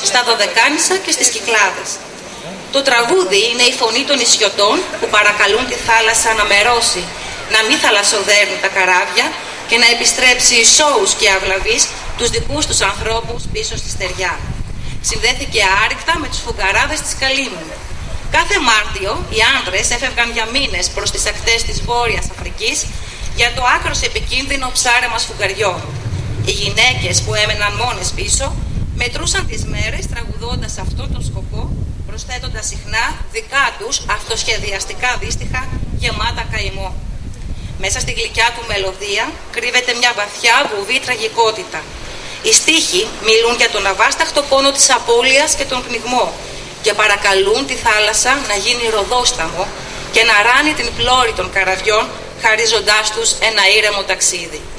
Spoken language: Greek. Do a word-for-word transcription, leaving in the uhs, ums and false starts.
στα Δωδεκάνησα και στις Κυκλάδες. Το τραγούδι είναι η φωνή των νησιωτών που παρακαλούν τη θάλασσα να μερώσει, να μην θαλασσοδέρνει τα καράβια και να επιστρέψει σόους και αυλαβείς τους δικούς τους ανθρώπους πίσω στη στεριά. Συνδέθηκε άρρηκτα με τους φουγκαράδες της Καλύμνου. Κάθε Μάρτιο οι άνδρες έφευγαν για μήνες προς τις ακτές της Βόρειας Αφρικής για το άκρως επικίνδυνο ψάρεμα σφουγγαριών. Οι γυναίκες που έμεναν μόνες πίσω μετρούσαν τις μέρες τραγουδώντας αυτόν τον σκοπό, προσθέτοντας συχνά δικά τους αυτοσχεδιαστικά δύστιχα γεμάτα καημό. Μέσα στη γλυκιά του μελωδία κρύβεται μια βαθιά βουβή τραγικότητα. Οι στίχοι μιλούν για τον αβάσταχτο πόνο της απώλειας και τον πνιγμό και παρακαλούν τη θάλασσα να γίνει ροδόσταμο και να ράνει την πλώρη των καραβιών, χαρίζοντάς τους ένα ήρεμο ταξίδι.